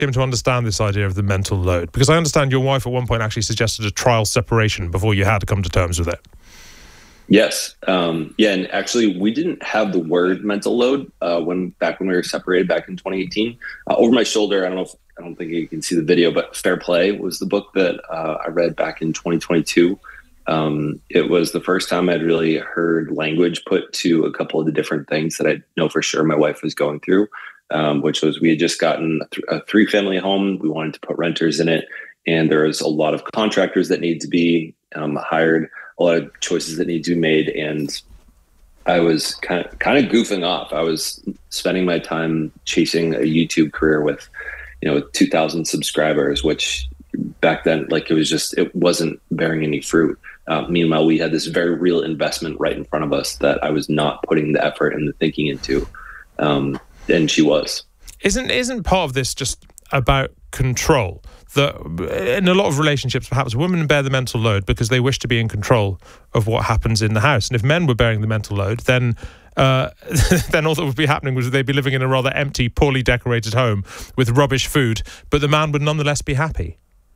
him to understand this idea of the mental load? Because I understand your wife at one point actually suggested a trial separation before you had to come to terms with it. Yes. Yeah. And actually, we didn't have the word mental load back when we were separated back in 2018. Over my shoulder, I don't think you can see the video, but Fair Play was the book that I read back in 2022. It was the first time I'd really heard language put to a couple of the different things that I know for sure my wife was going through, which was we had just gotten a 3-family home. We wanted to put renters in it. And there was a lot of contractors that need to be hired, a lot of choices that need to be made. And I was kind of goofing off. I was spending my time chasing a YouTube career with, 2,000 subscribers, which back then, it wasn't bearing any fruit. Meanwhile, we had this very real investment right in front of us that I was not putting the effort and the thinking into. And she was. Isn't part of this just about control? That in a lot of relationships, perhaps women bear the mental load because they wish to be in control of what happens in the house. And if men were bearing the mental load, then then all that would be happening was they'd be living in a rather empty, poorly decorated home with rubbish food, but the man would nonetheless be happy.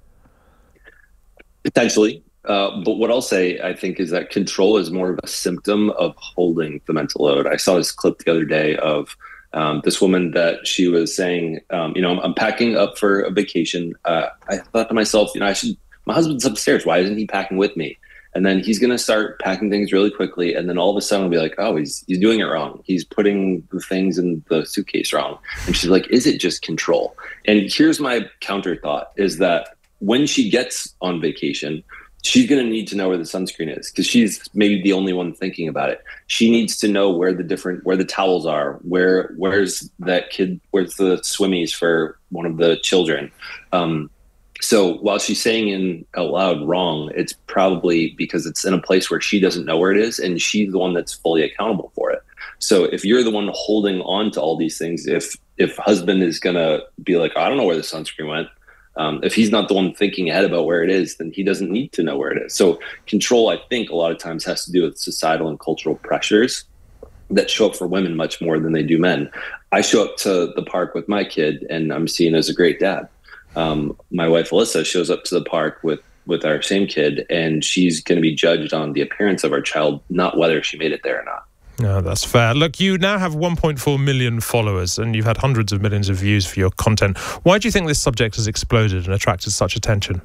Potentially. But what I'll say, I think, is that control is more of a symptom of holding the mental load. I saw this clip the other day of this woman that she was saying, I'm packing up for a vacation. I thought to myself, my husband's upstairs. Why isn't he packing with me? And then he's going to start packing things really quickly. And then all of a sudden I'll be like, oh, he's doing it wrong. He's putting the things in the suitcase wrong. And she's like, is it just control? And here's my counter thought is that when she gets on vacation, she's going to need to know where the sunscreen is because she's maybe the only one thinking about it. She needs to know where the towels are, where's the swimmies for one of the children. So while she's saying out loud wrong, it's probably because it's in a place where she doesn't know where it is and she's the one that's fully accountable for it. So if you're the one holding on to all these things, if husband is going to be like, I don't know where the sunscreen went, if he's not the one thinking ahead about where it is, then he doesn't need to know where it is. So control, I think, a lot of times has to do with societal and cultural pressures that show up for women much more than they do men. I show up to the park with my kid and I'm seen as a great dad. My wife, Alyssa, shows up to the park with our same kid and she's going to be judged on the appearance of our child, not whether she made it there or not. No, that's fair. Look, you now have 1.4 million followers and you've had hundreds of millions of views for your content. Why do you think this subject has exploded and attracted such attention?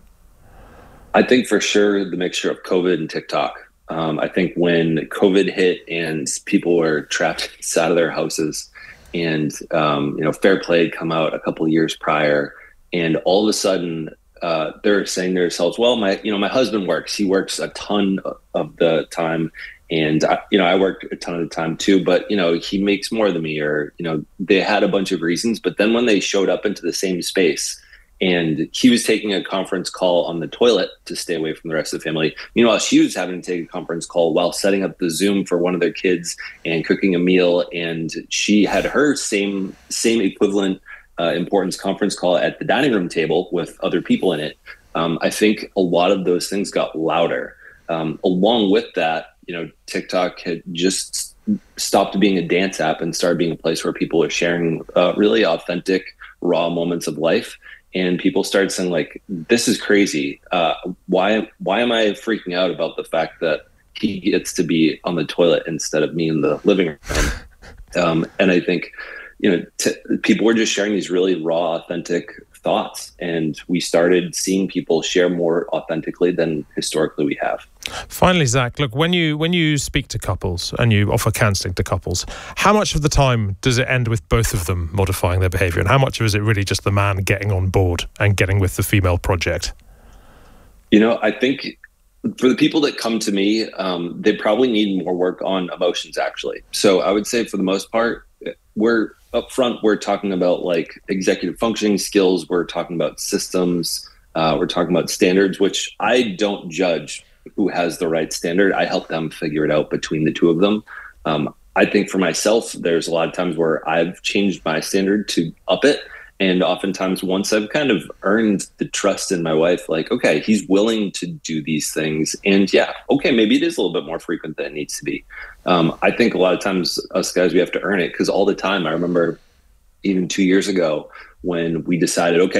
I think for sure the mixture of COVID and TikTok. I think when COVID hit and people were trapped inside of their houses and, Fair Play had come out a couple of years prior and all of a sudden they're saying to themselves, well, my husband works. He works a ton of the time. And, I work a ton of the time too, but, he makes more than me or, they had a bunch of reasons. But then when they showed up into the same space and he was taking a conference call on the toilet to stay away from the rest of the family, meanwhile, she was having to take a conference call while setting up the Zoom for one of their kids and cooking a meal. And she had her same equivalent importance conference call at the dining room table with other people in it. I think a lot of those things got louder. Along with that, TikTok had just stopped being a dance app and started being a place where people are sharing really authentic, raw moments of life. And people started saying, like, this is crazy. Why am I freaking out about the fact that he gets to be on the toilet instead of me in the living room? And I think, people were just sharing these really raw, authentic thoughts. And we started seeing people share more authentically than historically we have. Finally, Zach, look, when you speak to couples and you offer counselling to couples, how much of the time does it end with both of them modifying their behaviour? And how much of it is it really just the man getting on board and getting with the female project? I think for the people that come to me, they probably need more work on emotions, actually. So I would say for the most part, we're up front, we're talking about like executive functioning skills. We're talking about systems. We're talking about standards, which I don't judge who has the right standard. I help them figure it out between the two of them. I think for myself, there's a lot of times where I've changed my standard to up it. And oftentimes once I've kind of earned the trust in my wife, like, okay, he's willing to do these things. And yeah, okay, maybe it is a little bit more frequent than it needs to be. I think a lot of times us guys, we have to earn it because all the time, I remember even 2 years ago when we decided, okay,